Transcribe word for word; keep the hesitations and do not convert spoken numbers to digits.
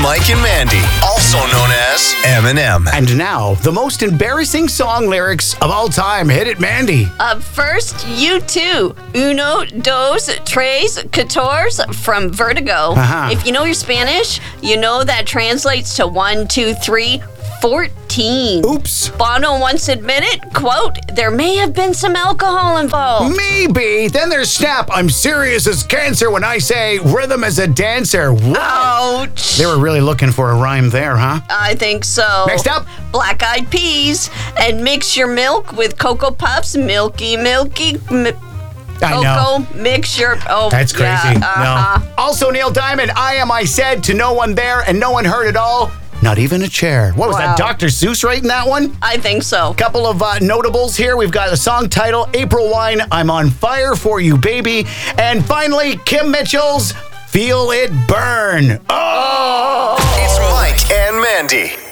Mike and Mandy, also known as Eminem. And now, the most embarrassing song lyrics of all time. Hit it, Mandy. Up first, U two. Uno, dos, tres, catorce from Vertigo. Uh-huh. If you know your Spanish, you know that translates to one, two, three, fourteen. Oops. Bono once admitted, quote, there may have been some alcohol involved. Maybe. Then there's Snap. I'm serious as cancer when I say rhythm as a dancer. Whoa. Ouch. They were really looking for a rhyme there, huh? I think so. Next up. Black Eyed Peas. And mix your milk with Cocoa Puffs. Milky, milky. Mi- I know. Cocoa mixture. Oh, That's crazy. Yeah, uh-huh. No. Also, Neil Diamond, I am, I said, to no one there and no one heard at all. Not even a chair. What was Wow. that, Doctor Seuss writing that one? I think so. Couple of uh, notables here. We've got a song title, April Wine, I'm on Fire for You, Baby. And finally, Kim Mitchell's Feel It Burn. Oh! It's Mike and Mandy.